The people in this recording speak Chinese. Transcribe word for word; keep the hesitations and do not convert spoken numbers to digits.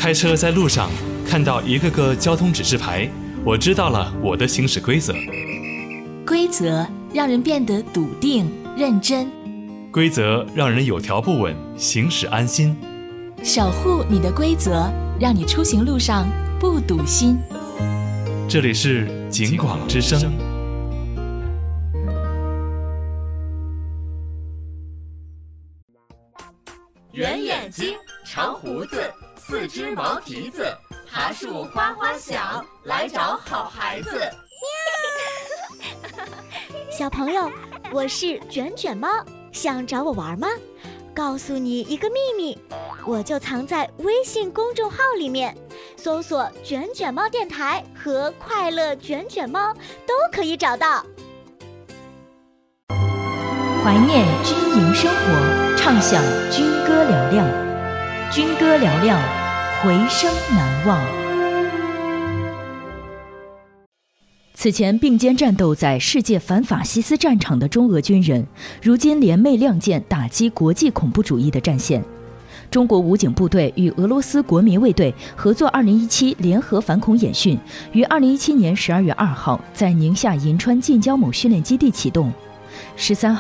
开车在路上看到一个个交通指示牌，我知道了我的行驶规则。 规则让人变得笃定认真， 规则让人有条不紊，行驶安心。 守护你的规则，让你出行路上不堵心。 这里是警广之声。 圆眼睛，长胡子，四只毛蹄子，爬树哗哗响，来找好孩子。 小朋友，我是卷卷猫，想找我玩吗？告诉你一个秘密，我就藏在微信公众号里面，搜索卷卷猫电台和快乐卷卷猫都可以找到。 怀念军营生活，唱响军歌嘹亮，军歌嘹亮，回声难忘。此前并肩战斗在世界反法西斯战场的中俄军人，如今联袂亮剑，打击国际恐怖主义的战线。中国武警部队与俄罗斯国民卫队合作二零一七联合反恐演训，于二零一七年十二月二号在宁夏银川近郊某训练基地启动。十三号